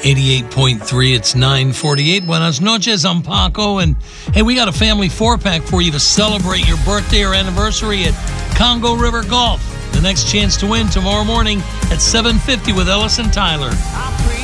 88.3, it's 9:48. Buenas noches, I'm Paco. And hey, we got a family 4-pack for you to celebrate your birthday or anniversary at Congo River Golf. The next chance to win tomorrow morning at 7:50 with Ellis and Tyler.